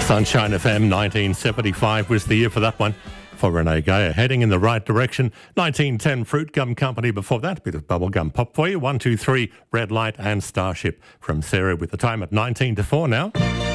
Sunshine FM 1975 was the year for that one. For Renee Geyer, heading in the right direction. 1910 Fruit Gum Company before that. Bit of bubblegum pop for you. 1, 2, 3, Red Light and Starship from Sarah with the time at 19 to 4 now.